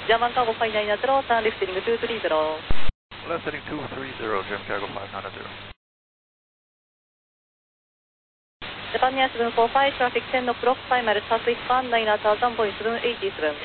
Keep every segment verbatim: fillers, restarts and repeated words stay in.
German Cargo five nine zero, turn left heading two three zero. Left heading two three zero, German Cargo five nine zero. Japan Air seven four five, traffic ten o'clock, final southwest one nine thousand point seven eight seven.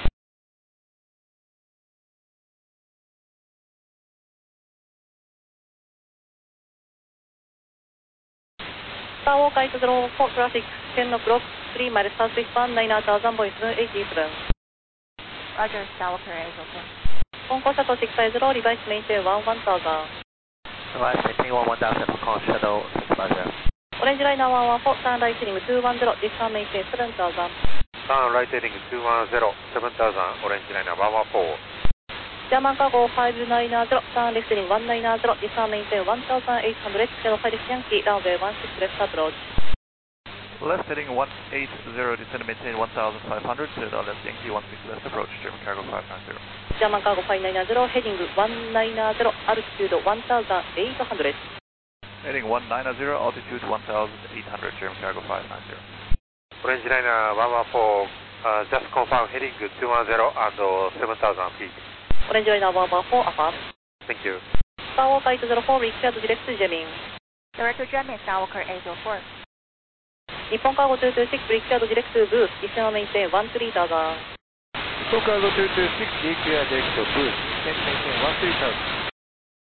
Star Walk eight zero four, traffic ten o'clock, three miles southwest one nine thousand point seven eight seven. Roger, Star Walker eight zero four. 本校舎到six five zero, revised maintain one one thousand. Revised maintain one one thousand for call shadow six five zero. Orange Liner one one four, turn right heading two one zero, discount maintain seven thousand. Turn right heading two one zero, seven thousand, Orange Liner one one four. German Cargo five nine zero, turn left heading one nine zero, discount maintain one thousand eight hundred, Kilo five Yankee, runway one six left approach. Left heading one eight zero, descend and maintain one thousand five hundred, Citadel left Yankee one six left approach, German Cargo five nine zero. German Cargo five nine zero, heading one nine zero, altitude one thousand eight hundred. Heading one nine zero, altitude one thousand eight hundred, German Cargo five nine zero. Orange Liner one one four, uh, just confirm heading two one zero and uh, seven thousand feet. Orange Liner one one four, affirm. Thank you. Star Walker eight zero four, required direct to Jamming. Direct to Jamming, Star Walker eight zero four. Nippon Cargo two two six, required direct to booth, descend maintain one three thousand. Nippon Cargo two two six, required direct to booth, descend maintain one three thousand.